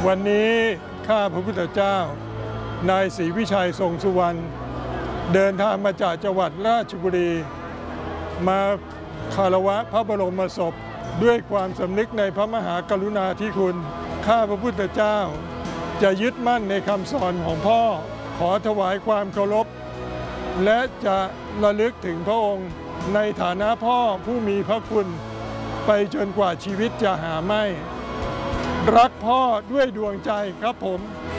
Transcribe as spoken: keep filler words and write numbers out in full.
วันนี้ข้าพระพุทธเจ้านายศรีวิชัยทรงสุวรรณเดินทางมาจากจังหวัดราชบุรีมาคารวะพระบรมศพด้วยความสำนึกในพระมหากรุณาธิคุณข้าพระพุทธเจ้าจะยึดมั่นในคำสอนของพ่อขอถวายความเคารพและจะระลึกถึงพระองค์ในฐานะพ่อผู้มีพระคุณไปจนกว่าชีวิตจะหาไม่รักพ่อด้วยดวงใจครับผม